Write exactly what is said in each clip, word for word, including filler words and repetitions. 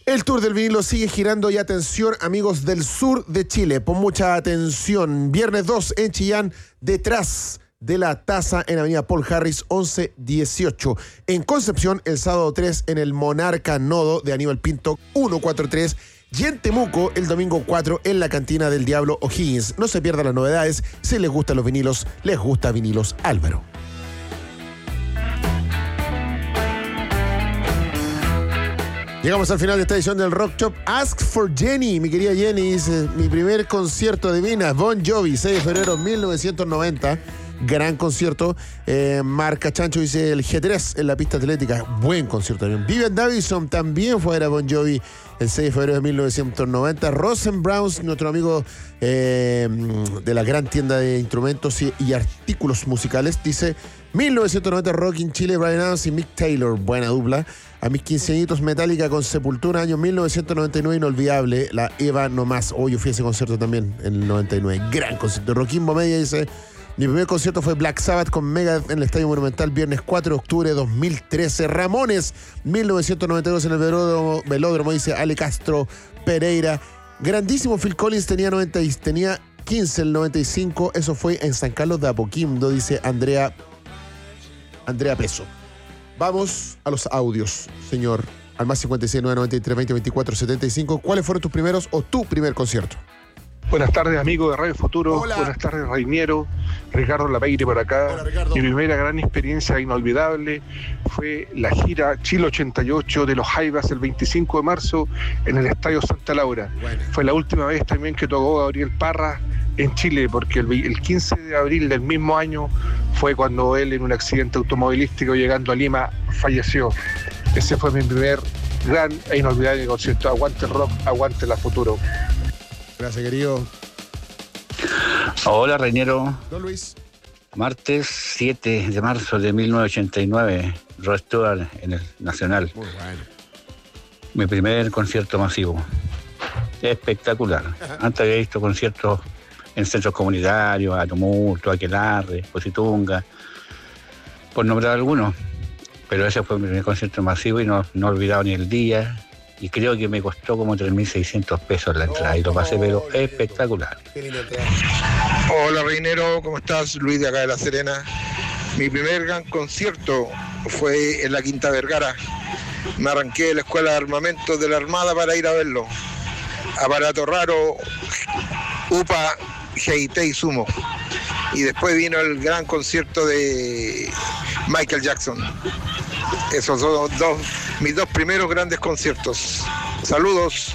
El Tour del Vinilo sigue girando y atención, amigos del sur de Chile, pon mucha atención. Viernes dos en Chillán, detrás de la Taza en Avenida Paul Harris once dieciocho. En Concepción, el sábado tres en el Monarca Nodo de Aníbal Pinto ciento cuarenta y tres. Y en Temuco, el domingo cuatro en la Cantina del Diablo O'Higgins. No se pierdan las novedades. Si les gustan los vinilos, les gusta Vinilos Álvaro. Llegamos al final de esta edición del Rock Shop. Ask for Jenny, mi querida Jenny, dice, mi primer concierto de Vina, Bon Jovi, seis de febrero de mil novecientos noventa. Gran concierto. Eh, Marca Chancho dice el G tres en la pista atlética. Buen concierto también. Vivian Davison también fue a ver a Bon Jovi el seis de febrero de mil novecientos noventa. Rosen Browns, nuestro amigo eh, de la gran tienda de instrumentos y, y artículos musicales, dice mil novecientos noventa Rock in Chile, Bryan Adams y Mick Taylor. Buena dupla. A mis quince añitos, Metallica con Sepultura, año mil novecientos noventa y nueve, inolvidable. La Eva No Más. Hoy oh, yo fui a ese concierto también en el noventa y nueve. Gran concierto. Roquimbo Media dice: mi primer concierto fue Black Sabbath con Megadeth en el Estadio Monumental, viernes cuatro de octubre de dos mil trece. Ramones, mil novecientos noventa y dos en el velódromo, velódromo dice Ale Castro Pereira. Grandísimo Phil Collins, tenía, noventa, tenía quince el noventa y cinco. Eso fue en San Carlos de Apoquindo, dice Andrea, Andrea Peso. Vamos a los audios, señor. Al más cincuenta y seis, nueve noventa y tres, veinte, veinticuatro, setenta y cinco. ¿Cuáles fueron tus primeros o tu primer concierto? Buenas tardes, amigo de Radio Futuro. Hola. Buenas tardes, Reiniero. Ricardo Lapeire por acá. Hola, Ricardo. Mi primera gran experiencia inolvidable fue la gira Chile ochenta y ocho de los Jaivas el veinticinco de marzo en el Estadio Santa Laura. Bueno. Fue la última vez también que tocó Gabriel Parra en Chile, porque el, el quince de abril del mismo año fue cuando él, en un accidente automovilístico llegando a Lima, falleció. Ese fue mi primer gran e inolvidable concierto. Aguante el rock, aguante la Futuro. Gracias, querido. Hola, Reiniero. Don Luis. Martes siete de marzo de mil novecientos ochenta y nueve, Rod Stewart en el Nacional. Muy bueno. Mi primer concierto masivo. Espectacular. Antes había visto conciertos en centros comunitarios, a Tumulto, Aquelarre, Positunga, por nombrar algunos. Pero ese fue mi primer concierto masivo y no, no he olvidado ni el día. Y creo que me costó como tres mil seiscientos pesos la entrada. Oh, y lo pasé, pero oh, espectacular. Hola, Reinero, ¿cómo estás? Luis de acá de La Serena. Mi primer gran concierto fue en la Quinta Vergara. Me arranqué de la Escuela de Armamentos de la Armada para ir a verlo. Aparato Raro, U P A, G I T y Sumo. Y después vino el gran concierto de Michael Jackson. Esos son dos, dos, mis dos primeros grandes conciertos. Saludos.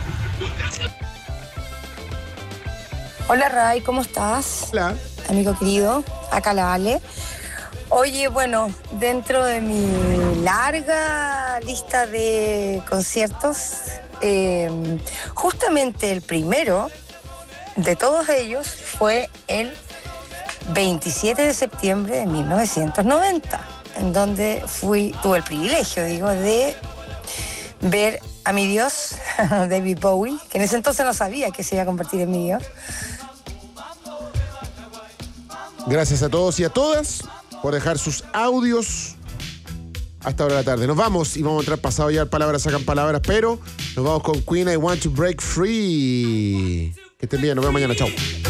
Hola, Ray, ¿cómo estás? Hola. Amigo querido, acá la Ale. Oye, bueno, dentro de mi larga lista de conciertos, eh, justamente el primero de todos ellos fue el veintisiete de septiembre de mil novecientos noventa, en donde fui, tuve el privilegio, digo, de ver a mi Dios, David Bowie, que en ese entonces no sabía que se iba a convertir en mi Dios. Gracias a todos y a todas por dejar sus audios hasta ahora de la tarde. Nos vamos y vamos a entrar pasado ya, palabras sacan palabras, pero nos vamos con Queen, I Want to Break Free. Que estén bien, nos vemos mañana, chao.